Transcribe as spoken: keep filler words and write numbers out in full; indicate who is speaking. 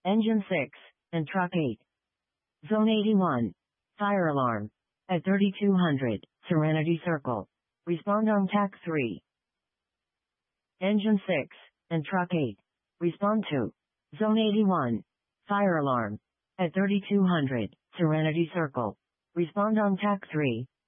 Speaker 1: Engine six, and Truck eight. Zone eighty-one. Fire alarm. At thirty-two hundred, Serenity Circle. Respond on T A C three. Engine six, and Truck eight. Respond to Zone eighty-one. Fire alarm. At thirty-two hundred, Serenity Circle. Respond on T A C three.